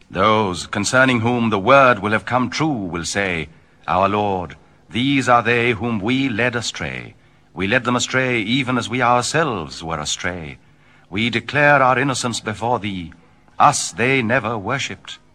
Those concerning whom the word will have come true will say, Our Lord, these are they whom we led astray. We led them astray even as we ourselves were astray. We declare our innocence before thee. Us they never worshipped.